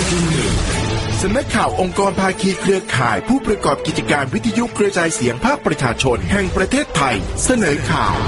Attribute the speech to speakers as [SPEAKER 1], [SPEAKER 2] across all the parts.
[SPEAKER 1] สำนักข่าวองค์กรภาคีเครือข่ายผู้ประกอบกิจการวิทยุกระจายเสียงภาคประชาชนแห่งประเทศไทยเสนอข่าว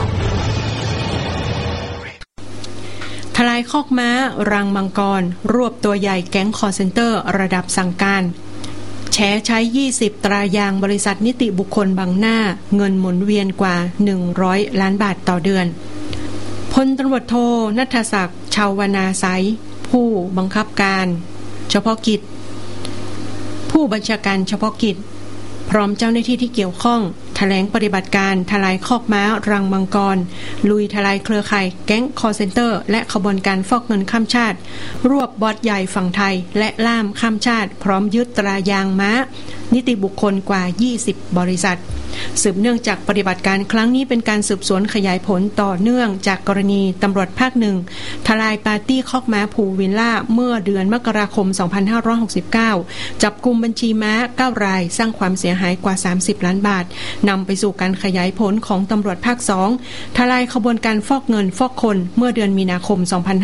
[SPEAKER 2] ทลายคอกม้ารังมังกรรวบตัวใหญ่แก๊งคอลเซ็นเตอร์ระดับสั่งการแฉใช้20ตรายางบริษัทนิติบุคคลบังหน้าเงินหมุนเวียนกว่า100ล้านบาทต่อเดือนพลตำรวจโทณัฐศักดิ์ชาวนาไสผู้บังคับการเฉพาะกิจผู้บัญชาการเฉพาะกิจพร้อมเจ้าหน้าที่ที่เกี่ยวข้องแถลงปฏิบัติการทลายคอกม้ารังมังกรลุยทลายเครือข่ายแก๊งคอลเซ็นเตอร์และขบวนการฟอกเงินข้ามชาติรวบบอสใหญ่ฝั่งไทยและล่ามข้ามชาติพร้อมยึดตรายางม้านิติบุคคลกว่า20บริษัทสืบเนื่องจากปฏิบัติการครั้งนี้เป็นการสืบสวนขยายผลต่อเนื่องจากกรณีตำรวจภาคหนึ่งทลายปาร์ตี้คอกม้าภูวิลล่าเมื่อเดือนมกราคม2569จับกุมบัญชีม้า9รายสร้างความเสียหายกว่า30ล้านบาทนำไปสู่การขยายผลของตำรวจภาค2ทลายขบวนการฟอกเงินฟอกคนเมื่อเดือนมีนาคม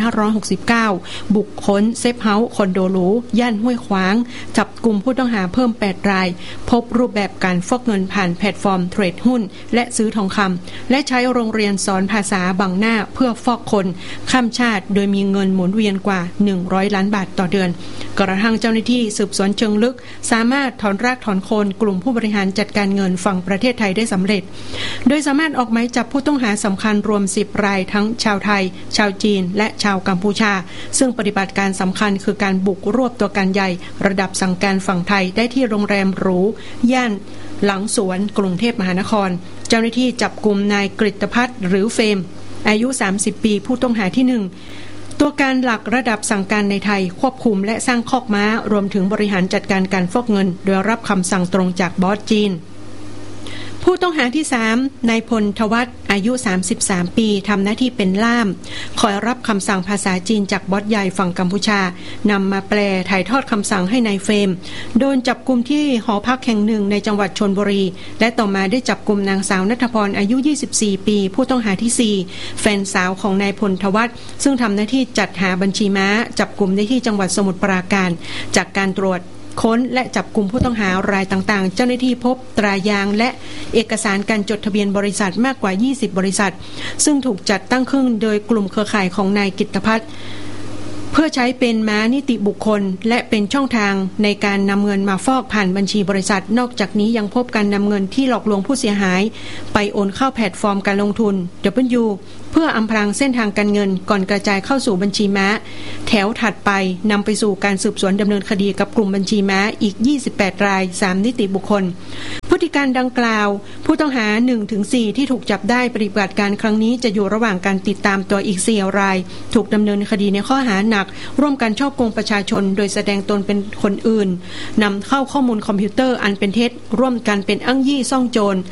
[SPEAKER 2] 2569บุกค้นเซฟเฮาส์คอนโดหรูย่านห้วยขวางจับกุมผู้ต้องหาเพิ่ม8รายพบรูปแบบการฟอกเงินผ่านแพลตฟอร์มเทรดหุ้นและซื้อทองคำและใช้โรงเรียนสอนภาษาบังหน้าเพื่อฟอกคนข้ามชาติโดยมีเงินหมุนเวียนกว่า100ล้านบาทต่อเดือนกระทั่งเจ้าหน้าที่สืบสวนเชิงลึกสามารถถอนรากถอนโคนกลุ่มผู้บริหารจัดการเงินฝั่งประเทศไทยได้สำเร็จโดยสามารถออกหมายจับผู้ต้องหาสำคัญรวม10รายทั้งชาวไทยชาวจีนและชาวกัมพูชาซึ่งปฏิบัติการสำคัญคือการบุกรวบตัวการใหญ่ระดับสั่งการฝั่งไทยได้ที่โรงแรมหรูย่านหลังสวนกรุงเทพมหานครเจ้าหน้าที่จับกุมนายกฤตภัทรหรือเฟมอายุ30ปีผู้ต้องหาที่1ตัวการหลักระดับสั่งการในไทยควบคุมและสร้างคอกม้ารวมถึงบริหารจัดการการฟอกเงินโดยรับคำสั่งตรงจากบอสจีนผู้ต้องหาที่3นายพลทวัฒน์อายุ33ปีทำหน้าที่เป็นล่ามคอยรับคำสั่งภาษาจีนจากบอสใหญ่ฝั่งกัมพูชานำมาแปลถ่ายทอดคำสั่งให้นายเฟมโดนจับกุมที่หอพักแห่งหนึ่งในจังหวัดชลบุรีและต่อมาได้จับกุมนางสาวณัฐพรอายุ24ปีผู้ต้องหาที่4แฟนสาวของนายพลทวัฒน์ซึ่งทำหน้าที่จัดหาบัญชีม้าจับกุมได้ที่จังหวัดสมุทรปราการจากการตรวจค้นและจับกุมผู้ต้องหารายต่างๆเจ้าหน้าที่พบตรายางและเอกสารการจดทะเบียนบริษัทมากกว่า20บริษัทซึ่งถูกจัดตั้งขึ้นโดยกลุ่มเครือข่ายของนายกิตติพัฒน์เพื่อใช้เป็นม้านิติบุคคลและเป็นช่องทางในการนำเงินมาฟอกผ่านบัญชีบริษัทนอกจากนี้ยังพบการนำเงินที่หลอกลวงผู้เสียหายไปโอนเข้าแพลตฟอร์มการลงทุน W เพื่ออำพรางเส้นทางการเงินก่อนกระจายเข้าสู่บัญชีม้าแถวถัดไปนำไปสู่การสืบสวนดำเนินคดีกับกลุ่มบัญชีม้าอีก28ราย3นิติบุคคลพฤติการดังกล่าวผู้ต้องหา 1-4 ที่ถูกจับได้ปฏิบัติการครั้งนี้จะอยู่ระหว่างการติดตามตัวอีก4รายถูกดำเนินคดีในข้อหาหนักร่วมกันฉ้อโกงประชาชนโดยแสดงตนเป็นคนอื่นนำเข้าข้อมูลคอมพิวเตอร์อันเป็นเท็จร่วมกันเป็นอ้างยี่ซ่องโจร